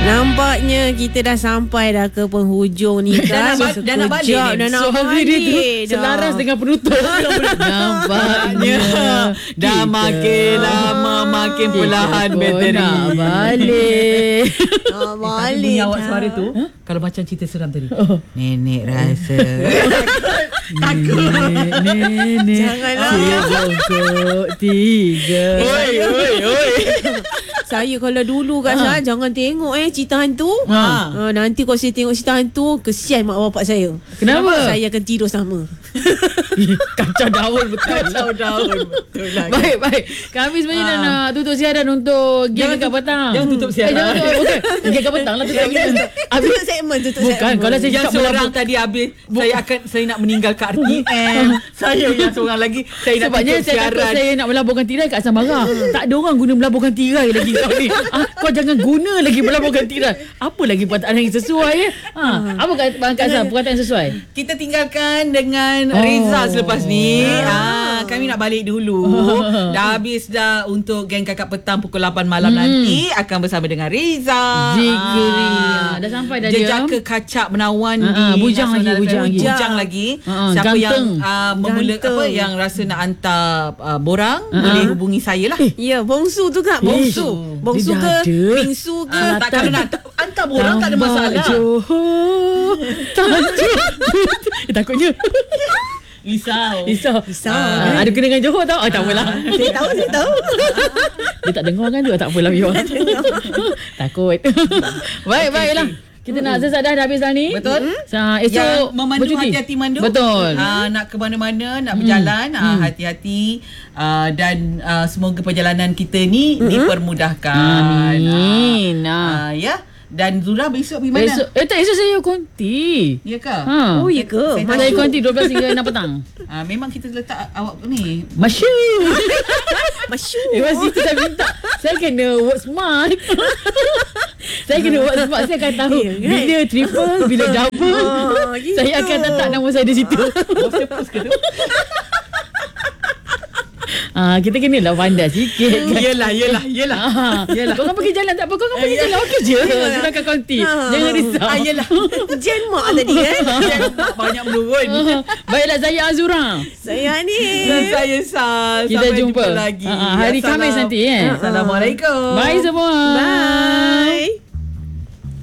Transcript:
Nampaknya kita dah sampai dah ke penghujung ni kan. Dah nak balik ni. Dah nak So hari balik tu selaras dengan penutup. Nampaknya dah makin lama makin perlahan bateri. Nak balik. Balik Bunyi awak suara tu kalau macam cerita seram tadi. Nenek rasa Nenek Janganlah. Sebongkok 3. Oi. Saya kalau dulu kat sana jangan tengok cerita hantu. Nanti kalau saya tengok cerita hantu, kesian mak bapak saya. Kenapa? Saya akan tidur sama. Kacau daun betul. betul lah. Baik. Kami sebenarnya dah nak tutup siaran untuk Geng Kat Petang. Jangan tutup siaran. Okey. Geng Kat Petang lah tutup. Tutup segmen. Bukan, kalau saya Yang cakap seorang tadi habis saya nak meninggalkan RTM. Saya yang seorang lagi saya nak sebabnya tutup saya takut siaran. saya nak melaburkan tirai kat Samara. Tak ada orang guna melaburkan tirai lagi kau ni. Kau jangan guna lagi melaburkan tirai. Apa lagi perkataan yang sesuai ya? Apa Kak Sam perkataan sesuai? Kita tinggalkan dengan Reza selepas ni. Kami nak balik dulu. Dah habis dah untuk Geng Kakak Petang pukul 8 malam nanti akan bersama dengan Reza. Jika dah sampai dah dia. Jejaka kacak menawan di bujang Nasional lagi. Bujang lagi. Siapa ganteng. yang memula apa yang rasa nak hantar borang boleh hubungi saya lah. Ya, bongsu tu Kak. Bongsu dia ke ada. bingsu ke. Tak kalau nak hantar borang tak ada masalah. Johor. Takutnya Risau. Ada kena dengan Johor tau. Tak apalah. Saya tahu. Dia tak dengar kan tu. Tak apalah biar. Takut. Baiklah. Kita nak selesai dah habis dah ni. Betul. Esok Yang memandu bercuti. hati-hati mandu. Betul. Nak ke mana-mana, nak berjalan, hati-hati dan semoga perjalanan kita ni dipermudahkan. Amin. Ya. Dan Zura besok pergi mana? Esok saya konti. Ya ke? Oh, ya ke? Saya konti 12 hingga 6 petang. Memang kita letak awak ni. Masyur. Masyur. Itu saya minta. Saya kena work smart. Saya kena work smart. Saya akan tahu bila triple, bila double. Gitu. Saya akan letak nama saya di situ. Kita kenalah pandai sikit kan. Yelah. Kau kan pergi jalan tak apa. Kau kan pergi jalan okey je. Kita akan konti. Jangan risau. Yelah. Jen mak tadi kan. Banyak menurun. Baiklah, saya Azura. Saya ni. Dan saya Sal. Kita Sampai jumpa lagi. hari Khamis nanti. Assalamualaikum. Bye semua. Bye.